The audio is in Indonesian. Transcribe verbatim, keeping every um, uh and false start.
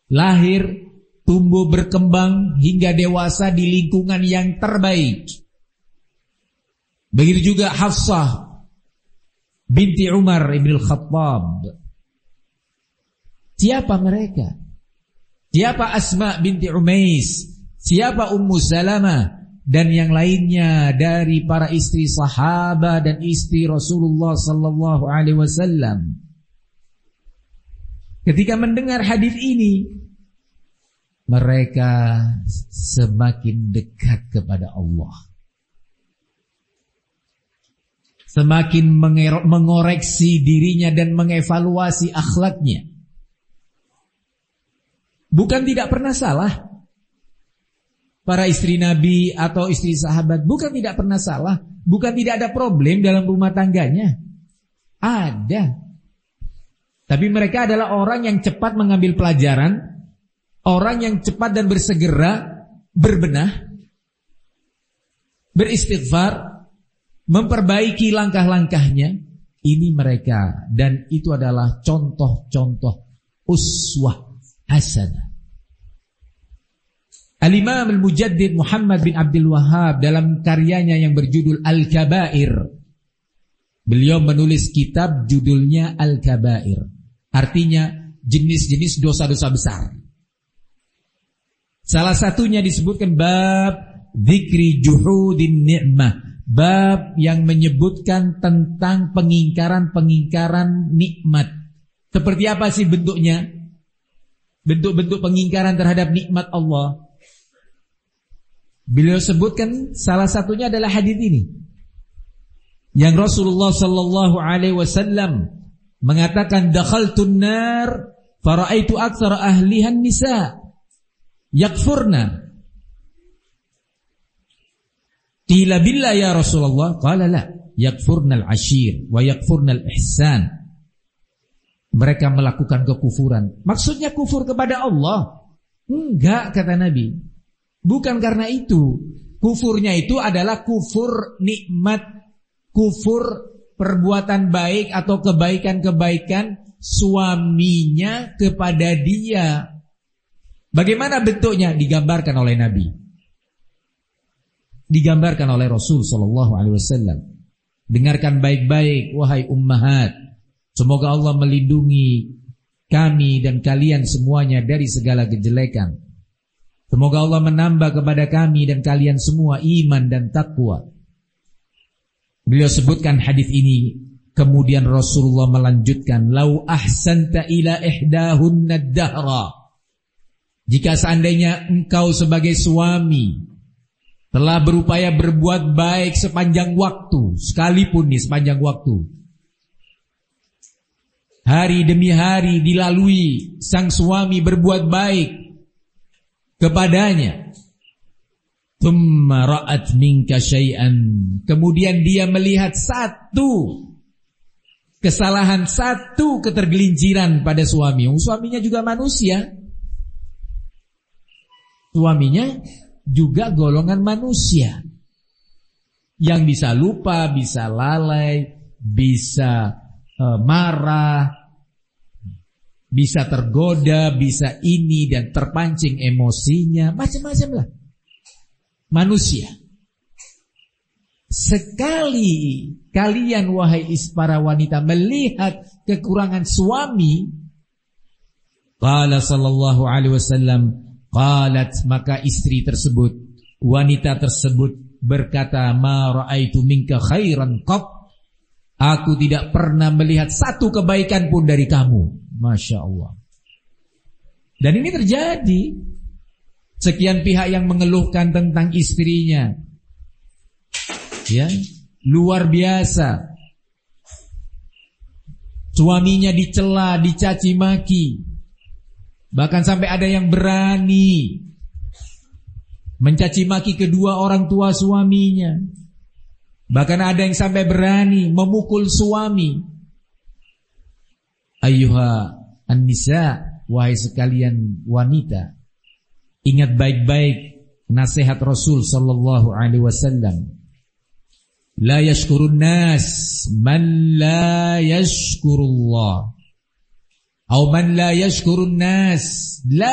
lahir, tumbuh berkembang hingga dewasa di lingkungan yang terbaik. Begitu juga Hafsah binti Umar ibn al-Khattab. Siapa mereka? Siapa Asma binti Umais? Siapa Ummu Salamah? Dan yang lainnya dari para istri sahabat dan istri Rasulullah sallallahu alaihi wasallam. Ketika mendengar hadis ini, mereka semakin dekat kepada Allah. Semakin mengoreksi dirinya dan mengevaluasi akhlaknya. Bukan tidak pernah salah para istri Nabi atau istri sahabat, bukan tidak pernah salah, bukan tidak ada problem dalam rumah tangganya. Ada. Tapi mereka adalah orang yang cepat mengambil pelajaran, orang yang cepat dan bersegera berbenah, beristighfar, memperbaiki langkah-langkahnya. Ini mereka, dan itu adalah contoh-contoh uswah hasanah. Al-Imam Al-Mujaddid Muhammad bin Abdul Wahhab dalam karyanya yang berjudul Al-Kabair, beliau menulis kitab judulnya Al-Kabair, artinya jenis-jenis dosa-dosa besar. Salah satunya disebutkan bab dzikri juhudin ni'mah, bab yang menyebutkan tentang pengingkaran-pengingkaran nikmat. Seperti apa sih bentuknya? Bentuk-bentuk pengingkaran terhadap nikmat Allah. Beliau sebutkan salah satunya adalah hadis ini, yang Rasulullah sallallahu alaihi wasallam mengatakan, dakhaltun nar faraitu aktsara ahlihan nisa yakfurna. Qila billah ya Rasulullah, qala la, yakfurnal ashir wa yakfurnal ihsan. Mereka melakukan kekufuran. Maksudnya kufur kepada Allah? Enggak, kata Nabi. Bukan karena itu. Kufurnya itu adalah kufur nikmat, kufur perbuatan baik atau kebaikan-kebaikan suaminya kepada dia. Bagaimana bentuknya? Digambarkan oleh Nabi, digambarkan oleh Rasul sallallahu alaihi wasallam. Dengarkan baik-baik wahai ummahat. Semoga Allah melindungi kami dan kalian semuanya dari segala kejelekan. Semoga Allah menambah kepada kami dan kalian semua iman dan takwa. Beliau sebutkan hadis ini, kemudian Rasulullah melanjutkan, lau ahsanta ila ihdahunna dahra. Jika seandainya engkau sebagai suami telah berupaya berbuat baik sepanjang waktu, sekalipun nih sepanjang waktu, hari demi hari dilalui sang suami berbuat baik kepadanya, thumma ra'at minka syai'an, kemudian dia melihat satu kesalahan, satu ketergelinciran pada suami. Suaminya juga manusia, suaminya juga golongan manusia yang bisa lupa, bisa lalai, bisa uh, marah, bisa tergoda, bisa ini dan terpancing emosinya, macam-macam lah. Manusia. Sekali kalian wahai para wanita melihat kekurangan suami, qala sallallahu alaihi wasallam, qalat, maka istri tersebut, wanita tersebut berkata, ma ra'aitu minka khairan qat, aku tidak pernah melihat satu kebaikan pun dari kamu. Masya Allah. Dan ini terjadi. Sekian pihak yang mengeluhkan tentang istrinya, ya, luar biasa. Suaminya dicela, dicaci maki, bahkan sampai ada yang berani mencaci maki kedua orang tua suaminya. Bahkan ada yang sampai berani memukul suami. Ayyuha an-nisa, wahai sekalian wanita, ingat baik-baik nasihat Rasul sallallahu alaihi wasallam. La yashkurun nas man la yashkurullah. Atau man la yashkurun nas la